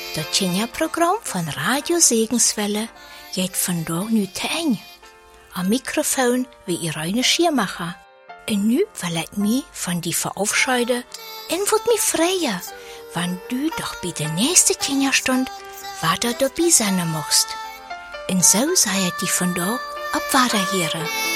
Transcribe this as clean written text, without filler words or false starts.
Dat Kinderprogramm van Radio Segenswelle geht vandaag nu te eind. Am Mikrofon wie Irene Schiermacher. En nu wil ik mij van die verabschieden en wordt mij vrijer, wann du doch bij de nächste Kinderstund weiter dabei sein mocht. En zo sei het die vandaag op Waderheren.